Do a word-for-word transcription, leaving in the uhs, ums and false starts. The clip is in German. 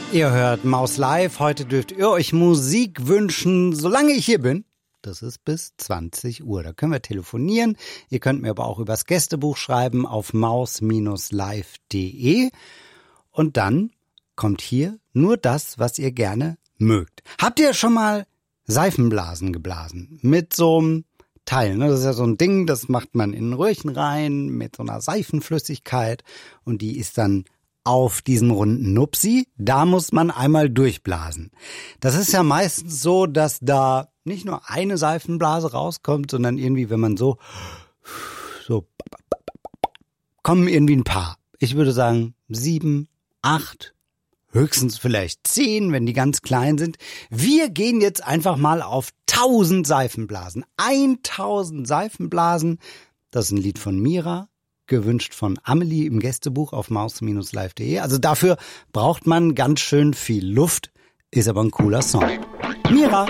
Ihr hört Maus Live. Heute dürft ihr euch Musik wünschen, solange ich hier bin. Das ist bis zwanzig Uhr. Da können wir telefonieren. Ihr könnt mir aber auch übers Gästebuch schreiben auf maus live punkt de. Und dann kommt hier nur das, was ihr gerne mögt. Habt ihr schon mal Seifenblasen geblasen? Mit so einem Teil, ne? Das ist ja so ein Ding, das macht man in ein Röhrchen rein mit so einer Seifenflüssigkeit und die ist dann auf diesem runden Nupsi. Da muss man einmal durchblasen. Das ist ja meistens so, dass da nicht nur eine Seifenblase rauskommt, sondern irgendwie, wenn man so, so, kommen irgendwie ein paar. Ich würde sagen sieben, acht, höchstens vielleicht zehn, wenn die ganz klein sind. Wir gehen jetzt einfach mal auf tausend Seifenblasen. tausend Seifenblasen. Das ist ein Lied von Mira, gewünscht von Amelie im Gästebuch auf maus live punkt de. Also dafür braucht man ganz schön viel Luft, ist aber ein cooler Song. Mira!